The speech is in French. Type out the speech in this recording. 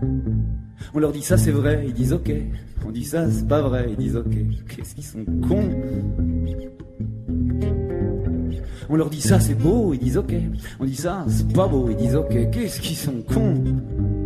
On leur dit ça c'est vrai, ils disent ok. On dit ça c'est pas vrai, ils disent ok. Qu'est-ce qu'ils sont cons. On leur dit ça c'est beau, ils disent ok. On dit ça c'est pas beau, ils disent ok. Qu'est-ce qu'ils sont cons.